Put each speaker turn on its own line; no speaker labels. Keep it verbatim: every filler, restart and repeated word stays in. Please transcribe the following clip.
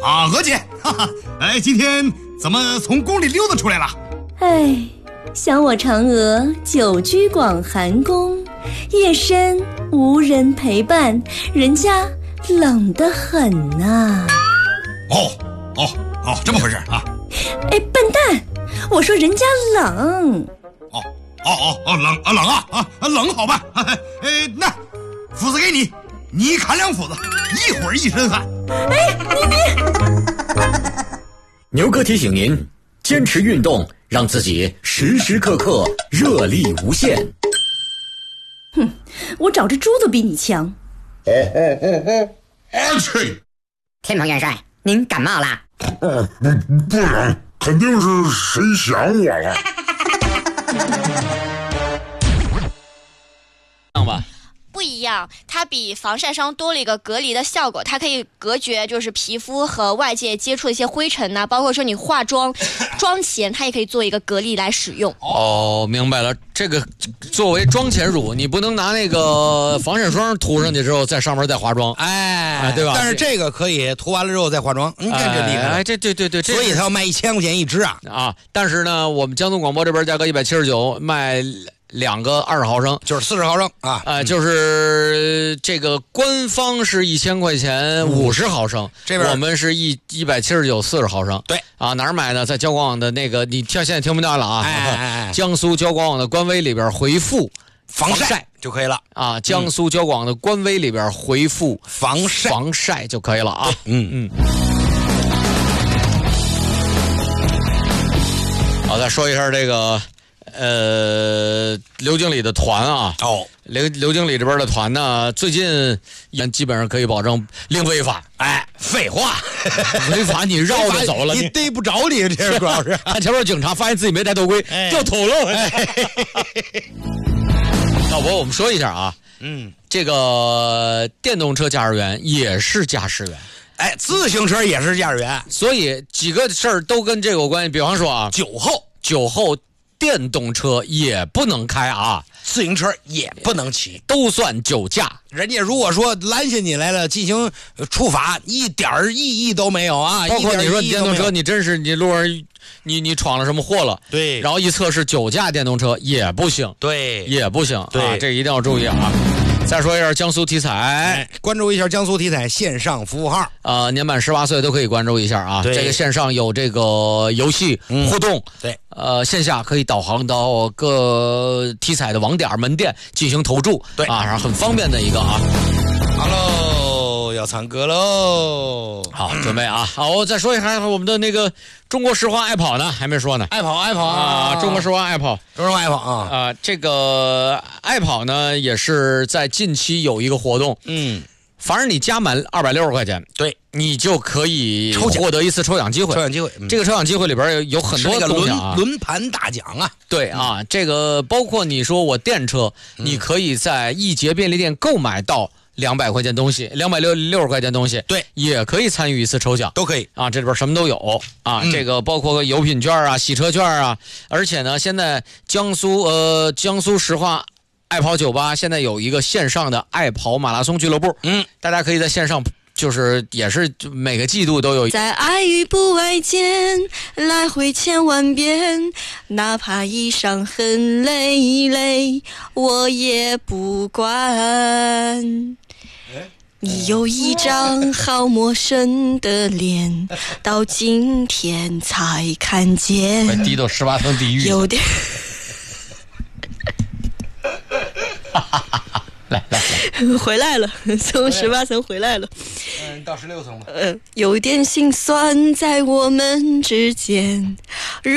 啊，娥姐，哈哈，哎，今天怎么从宫里溜达出来了？
哎，想我嫦娥久居广寒宫，夜深无人陪伴，人家冷得很呐、啊。
哦哦哦，这么回事啊？
哎，笨蛋，我说人家冷。
哦哦哦哦，冷啊冷啊啊冷，好吧。哎，那斧子给你，你砍两斧子，一会儿一身汗。
哎，你你。
牛哥提醒您，坚持运动，让自己时时刻刻热力无限。
哼，我找只猪都比你强。
哦哦哦哦，阿去！
天蓬元帅，您感冒啦？
呃，不不冷，肯定是谁想我了。
这样吧。
不一样，它比防晒霜多了一个隔离的效果，它可以隔绝就是皮肤和外界接触的一些灰尘呐、啊，包括说你化妆妆前，它也可以做一个隔离来使用。
哦，明白了，这个作为妆前乳，你不能拿那个防晒霜涂上去之后在上面再化妆，
哎，
哎对吧？
但是这个可以涂完了之后再化妆，你看这厉害，
哎，这对对对，
所以它要卖一千块钱一支啊
啊！但是呢，我们江苏广播这边价格一百七十九卖。两个二十毫升，
就是四十毫升啊，
呃，就是这个官方是一千块钱五十毫升，
这边
我们是一一百七十九四十毫升。
对
啊，哪儿买呢？在交广网的那个，你听现在听不到了啊！
哎哎哎
江苏交广网的官微里边回复
防晒就可以了
啊，江苏交广的官微里边回复
防晒
防晒就可以了啊。
嗯嗯。
好，再说一下这个。呃，刘经理的团啊，
哦，
刘刘经理这边的团呢，最近也基本上可以保证零违法。
哎，废话，
违法你绕着走了，
你逮不着你，这是主要是。
看前面警察发现自己没戴头盔，
哎、
就偷了。哎、老伯，我们说一下啊，
嗯，
这个电动车驾驶员也是驾驶员。
哎，自行车也是驾驶员，
所以几个事儿都跟这个有关系。比方说啊，
酒后，
酒后。电动车也不能开啊，
自行车也不能骑，
都算酒驾。
人家如果说拦下你来了，进行处罚，一点意义都没有啊！
包括你说电动车，你真是你路上你你闯了什么祸了，
对，
然后一测试酒驾电动车也不行，
对，
也不行，
对，
啊、这一定要注意啊。再说一下江苏体彩、哎，
关注一下江苏体彩线上服务号，
呃，年满十八岁都可以关注一下啊。这个线上有这个游戏互动，
嗯、对，
呃，线下可以导航到各体彩的网点门店进行投注，
对
啊，然后很方便的一个啊。
好喽，要唱歌喽，
好，准备啊。好，我再说一下我们的那个中国石化爱跑呢，还没说呢。
爱跑爱跑
啊，中国石化爱跑，
中国石化爱跑啊
啊，这个爱跑呢也是在近期有一个活动，
嗯，
反正你加满二百六十块钱，
对，
你就可以获得一次抽奖机会。
抽奖机会，
嗯、这个抽奖机会里边有有很多东西啊，
轮盘大奖啊，
对啊，嗯、这个包括你说我电车，嗯、你可以在易捷便利店购买到。两百块钱东西，两百六六十块钱东西，
对，
也可以参与一次抽奖，
都可以
啊。这里边什么都有啊，
嗯、
这个包括油品券啊、洗车券啊，而且呢，现在江苏呃江苏石化爱跑酒吧现在有一个线上的爱跑马拉松俱乐部，
嗯，
大家可以在线上。就是也是每个季度都有，
在爱与不爱间来回千万遍，哪怕衣裳很累累，我也不管。你有一张好陌生的脸，到今天才看见。
快低到十八层地狱。
有点。
来来
来，回来了，从十八层回来了。
嗯，到十六层吧。
嗯、呃，有点心酸在我们之间，